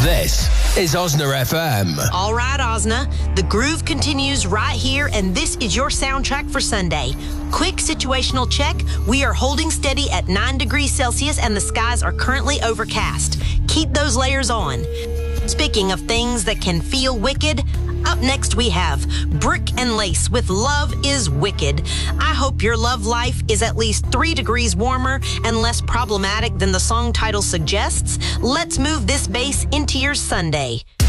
This is Osna FM. All right, Osna. The groove continues right here, and this is your soundtrack for Sunday. Quick situational check. We are holding steady at 9 degrees Celsius, and the skies are currently overcast. Keep those layers on. Speaking of things that can feel wicked, up next we have Brick and Lace with Love is Wicked. I hope your love life is at least 3 degrees warmer and less problematic than the song title suggests. Let's move this bass into your Sunday.